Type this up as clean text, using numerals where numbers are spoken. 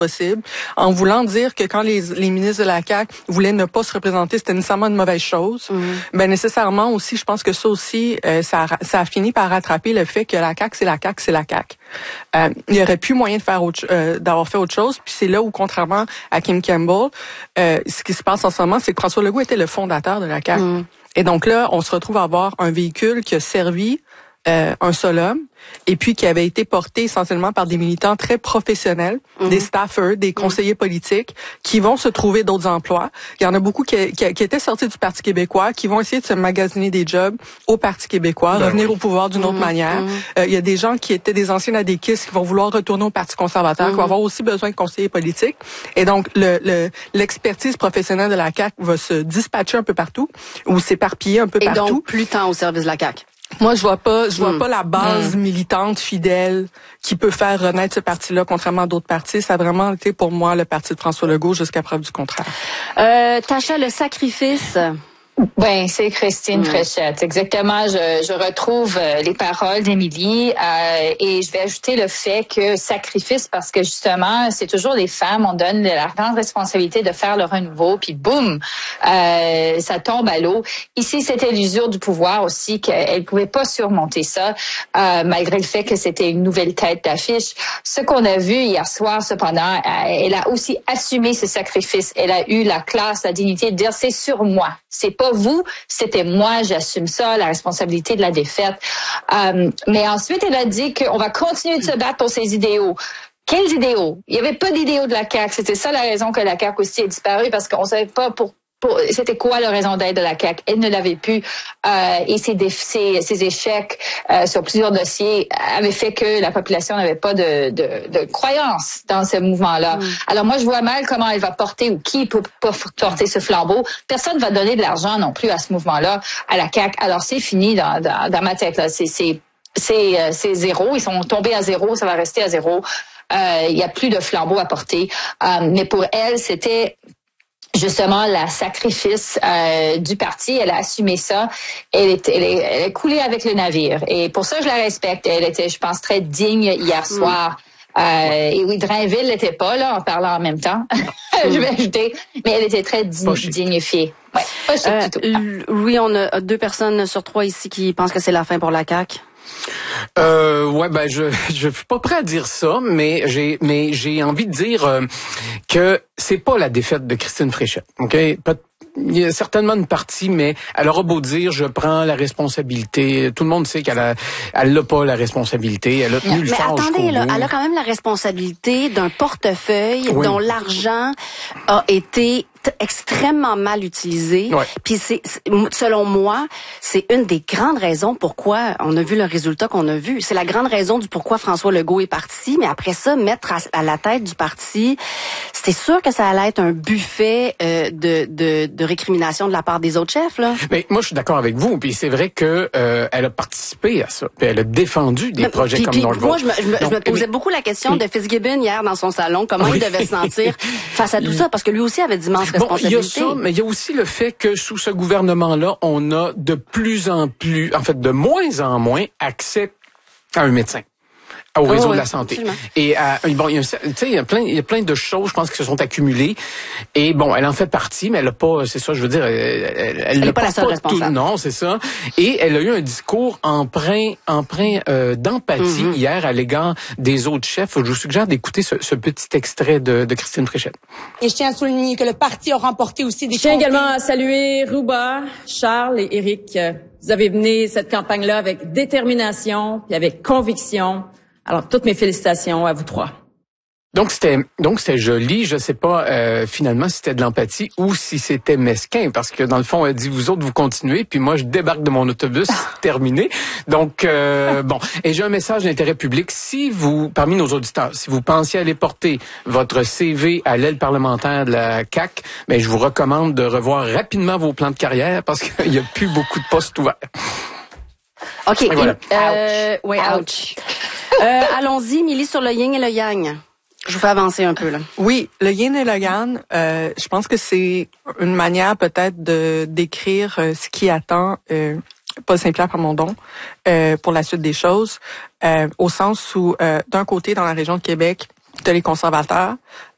possible, en voulant dire que quand les ministres de la CAQ voulaient ne pas se représenter, c'était nécessairement une mauvaise chose. Ben nécessairement aussi, je pense que ça aussi, ça a fini par rattraper le fait que la CAQ, c'est la CAQ, c'est la CAQ. Il y aurait plus moyen de faire d'avoir fait autre chose. Puis c'est là où, contrairement à Kim Campbell, ce qui se passe en ce moment, c'est que François Legault était le fondateur de la CAQ. Et donc là, on se retrouve à avoir un véhicule qui a servi un seul homme, et puis qui avait été porté essentiellement par des militants très professionnels, des staffers, des conseillers politiques, qui vont se trouver d'autres emplois. Il y en a beaucoup qui étaient sortis du Parti québécois, qui vont essayer de se magasiner des jobs au Parti québécois, revenir au pouvoir d'une autre manière. Il y a des gens qui étaient des anciens ADQistes qui vont vouloir retourner au Parti conservateur, qui vont avoir aussi besoin de conseillers politiques. Et donc, l'expertise professionnelle de la CAQ va se dispatcher un peu partout, ou s'éparpiller un peu partout. Et donc, plus de temps au service de la CAQ. Moi, je vois pas la base militante fidèle qui peut faire renaître ce parti-là, contrairement à d'autres partis. Ça a vraiment été pour moi le parti de François Legault jusqu'à preuve du contraire. Tacha, le sacrifice. Ben, c'est Christine Fréchette. Exactement. Je retrouve les paroles d'Émilie et je vais ajouter le fait que sacrifice, parce que justement, c'est toujours les femmes, on donne la grande responsabilité de faire le renouveau, puis boum, ça tombe à l'eau. Ici, c'était l'usure du pouvoir aussi, qu'elle pouvait pas surmonter ça, malgré le fait que c'était une nouvelle tête d'affiche. Ce qu'on a vu hier soir, cependant, elle a aussi assumé ce sacrifice. Elle a eu la classe, la dignité de dire, c'est sur moi. C'est pas vous, c'était moi, j'assume ça, la responsabilité de la défaite. Mais ensuite, elle a dit qu'on va continuer de se battre pour ses idéaux. Quels idéaux? Il n'y avait pas d'idéaux de la CAQ. C'était ça la raison que la CAQ aussi a disparu, parce qu'on savait pas c'était quoi la raison d'être de la CAQ. Elle ne l'avait plus. Et ses échecs sur plusieurs dossiers avaient fait que la population n'avait pas de croyance dans ce mouvement-là. Alors moi, je vois mal comment elle va porter, ou qui peut porter ce flambeau. Personne ne va donner de l'argent non plus à ce mouvement-là, à la CAQ. Alors c'est fini dans ma tête, là. C'est zéro. Ils sont tombés à zéro. Ça va rester à zéro. Il y a plus de flambeau à porter. Mais pour elle, c'était justement la sacrifice du parti. Elle a assumé ça. Elle est coulée avec le navire. Et pour ça, je la respecte. Elle était, je pense, très digne hier soir. Et oui, Drainville n'était pas là en parlant en même temps. Je vais ajouter. Mais elle était très dignifiée. Ouais, pas chic du tout. Oui, on a 2 personnes sur 3 ici qui pensent que c'est la fin pour la CAQ. Ouais, ben je suis pas prêt à dire ça, mais j'ai envie de dire que c'est pas la défaite de Christine Fréchette. OK? Il y a certainement une partie, mais elle aura beau dire je prends la responsabilité. Tout le monde sait qu'elle l'a pas la responsabilité. Elle a tenu le fort jusqu'au bout. Mais attendez, elle a quand même la responsabilité d'un portefeuille dont l'argent a été extrêmement mal utilisé. Puis selon moi, c'est une des grandes raisons pourquoi on a vu le résultat qu'on a vu. C'est la grande raison du pourquoi François Legault est parti, mais après ça, mettre à la tête du parti, c'était sûr que ça allait être un buffet de récrimination de la part des autres chefs, là. Mais moi, je suis d'accord avec vous. Puis c'est vrai que elle a participé à ça. Puis elle a défendu des projets comme Northvolt. Moi, je me posais beaucoup la question de Fitzgibbon hier dans son salon, comment il devait se sentir face à tout ça, parce que lui aussi avait d'immenses responsabilités. Il y a ça, mais il y a aussi le fait que sous ce gouvernement-là, on a de plus en plus, en fait, de moins en moins accès à un médecin. Au réseau de la santé. Absolument. Et bon, il y a plein de choses, je pense, qui se sont accumulées. Et bon, elle en fait partie, mais elle a pas, c'est ça, je veux dire, elle n'est pas la seule responsable. Non, c'est ça. Et elle a eu un discours empreint d'empathie hier à l'égard des autres chefs. Je vous suggère d'écouter ce petit extrait de Christine Fréchette. Et je tiens à souligner que le parti a remporté aussi des. Je tiens également à saluer Rouba, Charles et Éric. Vous avez mené cette campagne-là avec détermination et avec conviction. Alors, toutes mes félicitations à vous 3. Donc c'était joli. Je sais pas finalement si c'était de l'empathie ou si c'était mesquin, parce que dans le fond elle dit vous autres vous continuez, puis moi je débarque de mon autobus terminé. Donc bon, et j'ai un message d'intérêt public. Si vous, parmi nos auditeurs, si vous pensiez aller porter votre CV à l'aile parlementaire de la CAQ, ben je vous recommande de revoir rapidement vos plans de carrière parce qu'il y a plus beaucoup de postes ouverts. OK. Voilà. Ouch. Allons-y, Milly, sur le yin et le yang. Je vous fais avancer un peu, là. Oui, le yin et le yang, je pense que c'est une manière peut-être de décrire ce qui attend Paul Saint-Pierre Plamondon pour la suite des choses, au sens où, d'un côté, dans la région de Québec, t'as les conservateurs,